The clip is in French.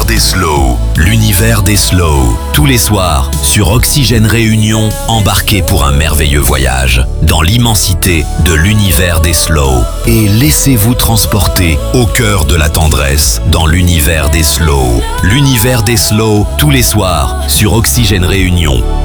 l'univers des slow. L'univers des slow. Tous les soirs, sur Oxygène Réunion, embarquez pour un merveilleux voyage dans l'immensité de l'univers des slow. Et laissez-vous transporter au cœur de la tendresse dans l'univers des slow. L'univers des slow, tous les soirs, sur Oxygène Réunion.